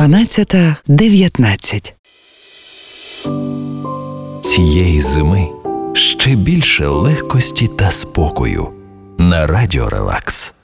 12:19. Цієї зими ще більше легкості та спокою на Радіо Релакс.